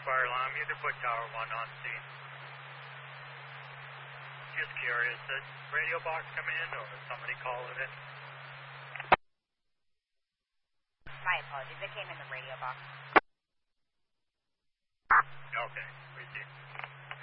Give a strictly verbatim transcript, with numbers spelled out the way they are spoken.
fire alarm. You can put Tower one on scene. Just curious, did radio box come in or somebody call it in? My apologies, it came in the radio box. Okay, we see.